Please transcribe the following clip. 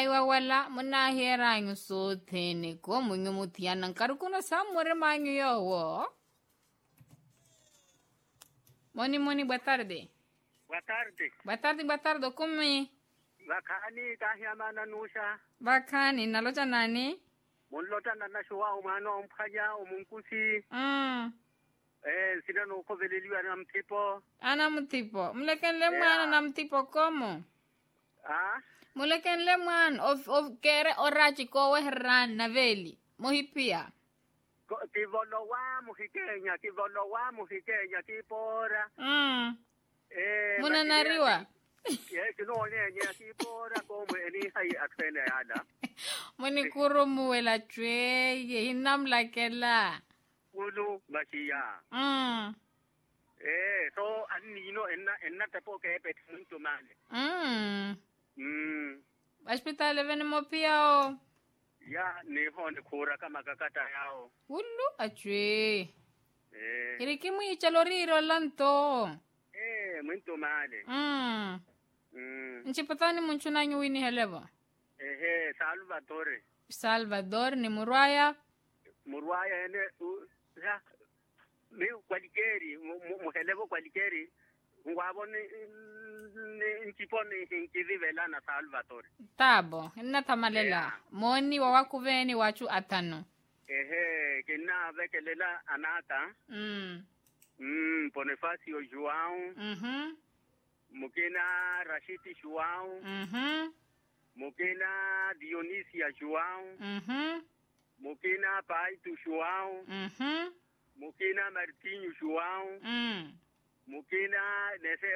Aiwa wala muna hera ngu so tene ko mungu mutiana karukuno samore mangu yo. Moni, boa tarde. Boa tarde. Boa tarde, kumi. Bakani kahyamana nusha. Bakani, nalota nani? Munlota na shuwa umano umphanya umunkusi. Sina no koveleliwa na mtipo. Ana mtipo. Mlekenle mwana na mtipo komo. Mulekenle mwana of kere orachi kowe herran na veli. Mohipia. Kivolo wa muhikenya kipora. Muna nariwa. Kinonenya kipora komo eni hai akfene ada. Muni kurumu wela chweye hinam lakela. Ulu masiya. So anino enna tapo ke petunto mane. Hospital venimo pia o. Ya ni honde kura kama kakata yao. Ulu achwe. Irikimu ichaloriro lanto. Muito male. Nchipatani munchuna nyuini heleba. Salvador ni Muraya. Muraya ene mi kwalikeri muhelebo kwalikeri ngwabone nchipone nkivivela na Salvador. Tabo, natamalela. Moni wawakuveni wachu atano. Kena vekelela anata. Bonifacio João. Mukina Rashidi João. Mukina Dionisia João. Mukina Paito João. Mukina Martinho João. Mukina Nese